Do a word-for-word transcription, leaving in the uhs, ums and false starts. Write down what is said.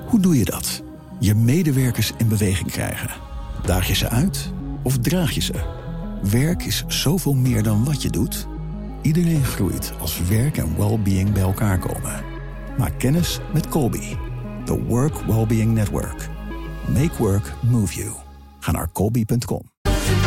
Hoe doe je dat? Je medewerkers in beweging krijgen. Daag je ze uit of draag je ze? Werk is zoveel meer dan wat je doet. Iedereen groeit als werk en well-being bij elkaar komen. Maak kennis met Colby, the Work Wellbeing Network. Make work move you. Ga naar colby punt com.